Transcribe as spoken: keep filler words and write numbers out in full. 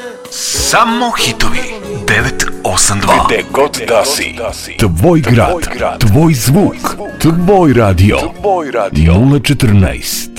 Samo hitovi devet osam dva. Gde god da si. Tvoj grad, tvoj zvuk, tvoj radio. nula četrnaest.